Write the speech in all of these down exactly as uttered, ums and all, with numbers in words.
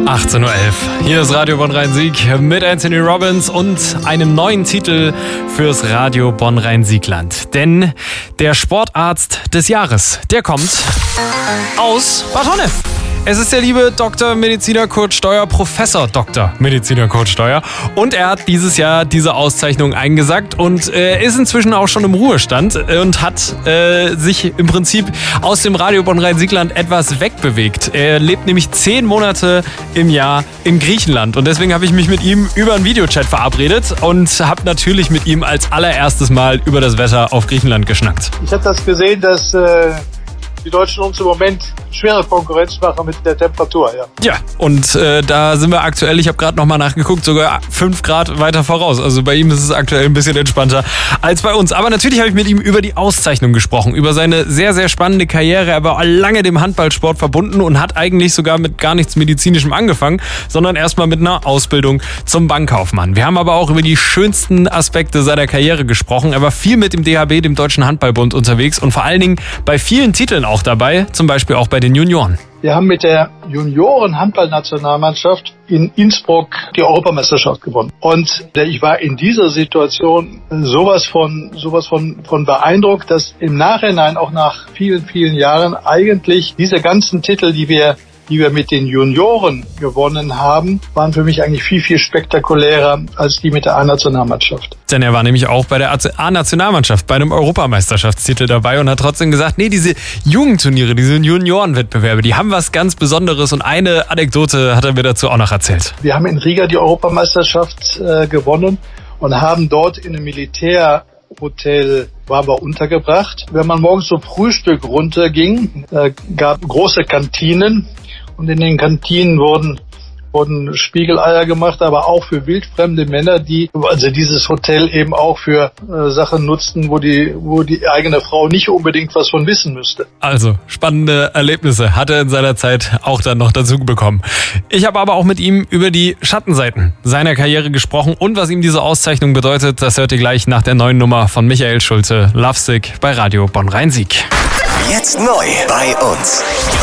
achtzehn Uhr elf. Hier ist Radio Bonn-Rhein-Sieg mit Anthony Robbins und einem neuen Titel fürs Radio Bonn-Rhein-Siegland. Denn der Sportarzt des Jahres, der kommt aus Bad Honnef. Es ist der liebe Doktor Mediziner Kurt Steuer, Professor Doktor Mediziner Kurt Steuer. Und er hat dieses Jahr diese Auszeichnung eingesackt und äh, ist inzwischen auch schon im Ruhestand und hat äh, sich im Prinzip aus dem Radio Bonn-Rhein-Siegland etwas wegbewegt. Er lebt nämlich zehn Monate im Jahr in Griechenland und deswegen habe ich mich mit ihm über einen Videochat verabredet und habe natürlich mit ihm als allererstes Mal über das Wetter auf Griechenland geschnackt. Ich habe das gesehen, dass äh, die Deutschen uns im Moment schwere Konkurrenz machen mit der Temperatur. Ja, ja und äh, da sind wir aktuell, ich habe gerade nochmal nachgeguckt, sogar fünf Grad weiter voraus. Also bei ihm ist es aktuell ein bisschen entspannter als bei uns. Aber natürlich habe ich mit ihm über die Auszeichnung gesprochen, über seine sehr, sehr spannende Karriere. Er war lange dem Handballsport verbunden und hat eigentlich sogar mit gar nichts Medizinischem angefangen, sondern erstmal mit einer Ausbildung zum Bankkaufmann. Wir haben aber auch über die schönsten Aspekte seiner Karriere gesprochen. Er war viel mit dem D H B, dem Deutschen Handballbund, unterwegs und vor allen Dingen bei vielen Titeln auch dabei, zum Beispiel auch bei den Junioren. Wir haben mit der Junioren-Handballnationalmannschaft in Innsbruck die Europameisterschaft gewonnen. Und ich war in dieser Situation sowas von, sowas von, von beeindruckt, dass im Nachhinein, auch nach vielen, vielen Jahren, eigentlich diese ganzen Titel, die wir die wir mit den Junioren gewonnen haben, waren für mich eigentlich viel, viel spektakulärer als die mit der A-Nationalmannschaft. Denn er war nämlich auch bei der A-Nationalmannschaft, bei einem Europameisterschaftstitel dabei und hat trotzdem gesagt, nee, diese Jugendturniere, diese Juniorenwettbewerbe, die haben was ganz Besonderes und eine Anekdote hat er mir dazu auch noch erzählt. Wir haben in Riga die Europameisterschaft äh, gewonnen und haben dort in einem Militärhotel war aber untergebracht. Wenn man morgens zum Frühstück runterging, äh, gab große Kantinen und in den Kantinen wurden wurden Spiegeleier gemacht, aber auch für wildfremde Männer, die also dieses Hotel eben auch für äh, Sachen nutzten, wo die wo die eigene Frau nicht unbedingt was von wissen müsste. Also spannende Erlebnisse hat er in seiner Zeit auch dann noch dazu bekommen. Ich habe aber auch mit ihm über die Schattenseiten seiner Karriere gesprochen und was ihm diese Auszeichnung bedeutet, das hört ihr gleich nach der neuen Nummer von Michael Schulte, Lovesick bei Radio Bonn-Rhein-Sieg. Jetzt neu bei uns.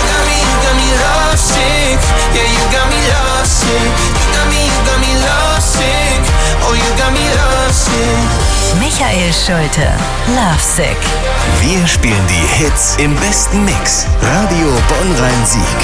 Michael Schulte, Lovesick. Wir spielen die Hits im besten Mix. Radio Bonn-Rhein-Sieg.